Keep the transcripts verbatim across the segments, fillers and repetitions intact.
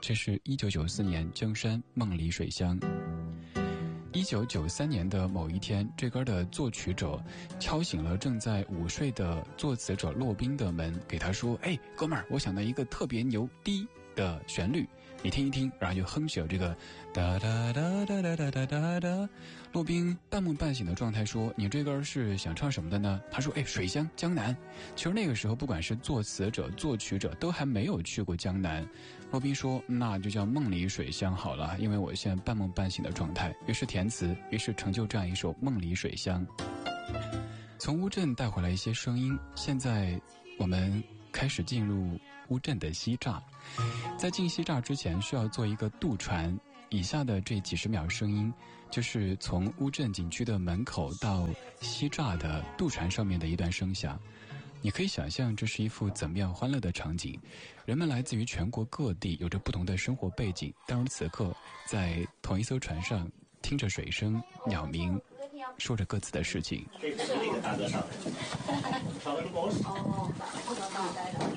这是一九九四年江山梦里水乡。一九九三年的某一天，这歌的作曲者敲醒了正在午睡的作词者骆宾的门，给他说：哎，哥们儿，我想到一个特别牛逼的旋律，你听一听。然后就哼起了这个哒哒哒哒哒哒哒哒哒。骆宾半梦半醒的状态说：你这歌是想唱什么的呢？他说：哎，水乡江南。其实那个时候不管是作词者作曲者都还没有去过江南。骆宾说：那就叫梦里水乡好了，因为我现在半梦半醒的状态。于是填词，于是成就这样一首梦里水乡。从乌镇带回来一些声音，现在我们开始进入乌镇的西栅。在进西栅之前需要做一个渡船，以下的这几十秒声音就是从乌镇景区的门口到西栅的渡船上面的一段声响。你可以想象这是一幅怎么样欢乐的场景，人们来自于全国各地，有着不同的生活背景，但是此刻在同一艘船上，听着水声鸟鸣，说着各自的事情。 这是这个大哥上来上来是包屎哦，不能倒待着。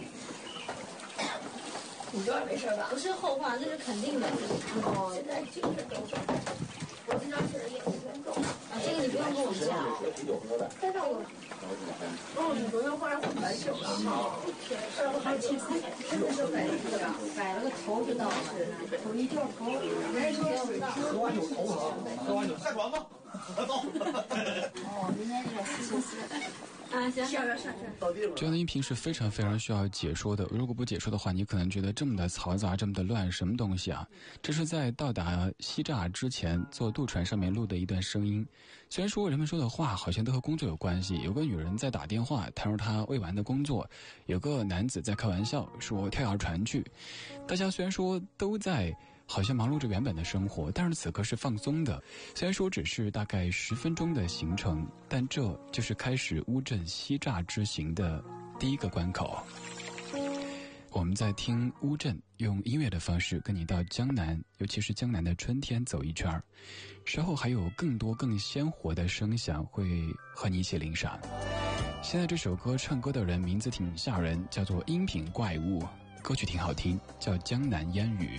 你这没事吧？不是后话，这是肯定的。哦，现在精神都够，我这张纸也是够。啊，这个你不用跟我讲。但是我，哦，你不用换白酒了哈。呃，还青菜，真的是白的，摆了个头就到了，头一掉头，人家说水喝完酒头了，喝完酒下船吧，走。哦，人家这四四。啊，行，上上上上。 这样的音频是非常非常需要解说的，如果不解说的话，你可能觉得这么的嘈杂，这么的乱，什么东西啊？这是在到达西栅之前坐渡船上面录的一段声音。虽然说人们说的话好像都和工作有关系，有个女人在打电话谈论她未完的工作，有个男子在开玩笑说跳下船去。大家虽然说都在好像忙碌着原本的生活，但是此刻是放松的。虽然说只是大概十分钟的行程，但这就是开始乌镇西栅之行的第一个关口。我们在听乌镇用音乐的方式跟你到江南，尤其是江南的春天走一圈，稍后还有更多更鲜活的声响会和你一起领赏。现在这首歌唱歌的人名字挺吓人，叫做音频怪物，歌曲挺好听，叫江南烟雨。